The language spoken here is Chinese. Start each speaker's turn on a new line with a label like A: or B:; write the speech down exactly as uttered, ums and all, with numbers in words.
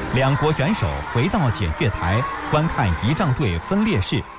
A: 两国元首回到检阅台观看仪仗队分列式。